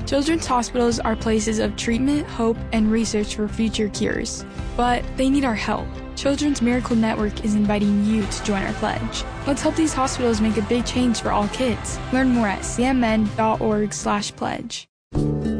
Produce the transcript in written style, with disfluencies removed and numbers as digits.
Children's hospitals are places of treatment, hope, and research for future cures. But they need our help. Children's Miracle Network is inviting you to join our pledge. Let's help these hospitals make a big change for all kids. Learn more at cmn.org/pledge.